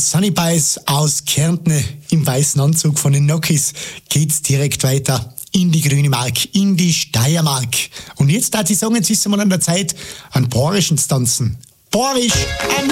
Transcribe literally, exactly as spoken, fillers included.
Sunny Pies aus Kärnten im weißen Anzug von den Nokis geht's direkt weiter in die grüne Mark, in die Steiermark. Und jetzt darf ich sagen, jetzt ist es mal an der Zeit, an Borisch zu tanzen. Borisch, an